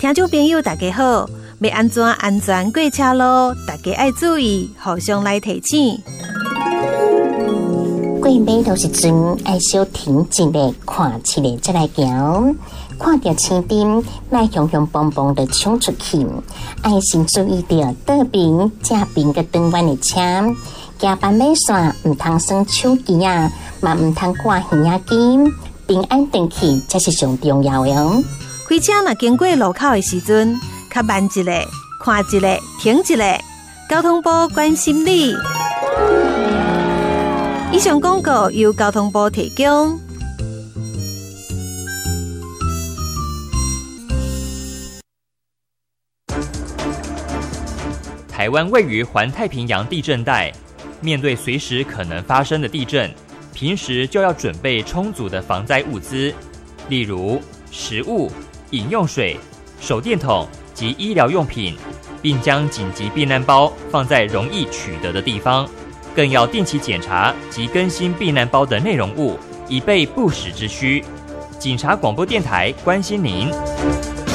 听众朋友大家好，要安全过车路，大家爱注意，互相来提醒。 过马路时阵，爱小停一下，看一下再来行。看到青灯，莫雄雄蹦蹦的冲出去，爱先注意到倒边、正边个转弯的车。行斑马线，唔通耍手机啊，嘛唔通挂耳仔机，平安回去才是上重要的哦。 开车若经过路口的时阵，较慢一下，看一下，停一下，交通部关心你。以上广告由交通部提供。 台湾位于环太平洋地震带，面对随时可能发生的地震，平时就要准备充足的防灾物资，例如食物、饮用水、手电筒及医疗用品，并将紧急避难包放在容易取得的地方，更要定期检查及更新避难包的内容物，以备不时之需。警察广播电台关心您。